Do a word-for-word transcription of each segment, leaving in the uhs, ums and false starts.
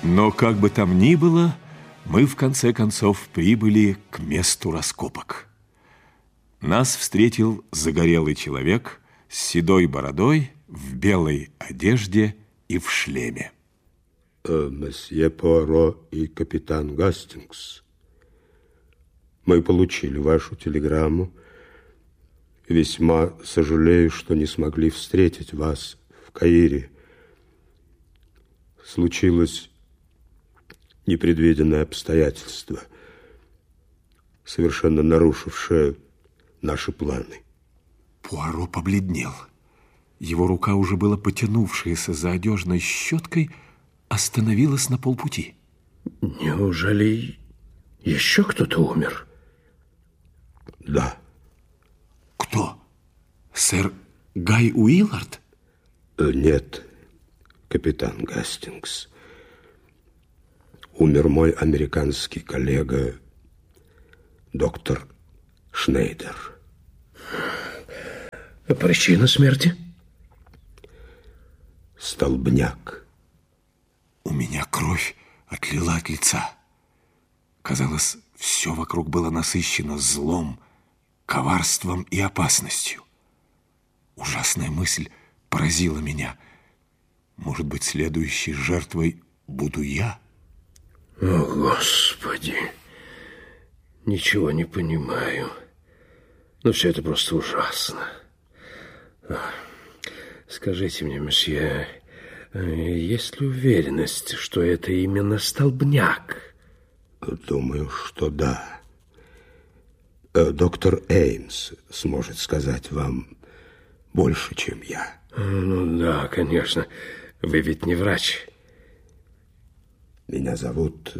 Но как бы там ни было, мы в конце концов прибыли к месту раскопок. Нас встретил загорелый человек с седой бородой, в белой одежде и в шлеме. Э, месье Пуаро и капитан Гастингс, мы получили вашу телеграмму. Весьма сожалею, что не смогли встретить вас в Каире. Случилось непредвиденное обстоятельство, совершенно нарушившее наши планы. Пуаро побледнел. Его рука, уже было потянувшаяся за одежной щеткой, остановилась на полпути. Неужели еще кто-то умер? Да. Кто? Сэр Гай Уиллард? Нет, капитан Гастингс. Умер мой американский коллега, доктор Шнейдер. Причина смерти? Столбняк. У меня кровь отлила от лица. Казалось, все вокруг было насыщено злом, коварством и опасностью. Ужасная мысль поразила меня. Может быть, следующей жертвой буду я? О, Господи! Ничего не понимаю. Но все это просто ужасно. Скажите мне, месье, есть ли уверенность, что это именно столбняк? Думаю, что да. Доктор Эймс сможет сказать вам больше, чем я. Ну да, конечно. Вы ведь не врач. Меня зовут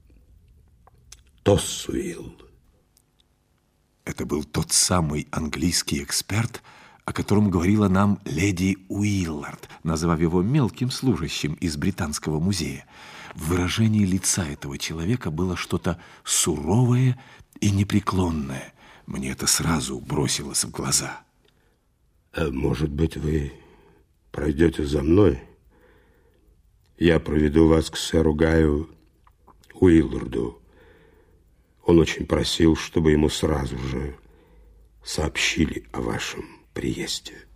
Тоссуилл. Это был тот самый английский эксперт, о котором говорила нам леди Уиллард, назвав его мелким служащим из Британского музея. В выражении лица этого человека было что-то суровое и непреклонное. Мне это сразу бросилось в глаза. Может быть, вы пройдете за мной? Я проведу вас к сэру Гаю Уилларду. Он очень просил, чтобы ему сразу же сообщили о вашем приезде.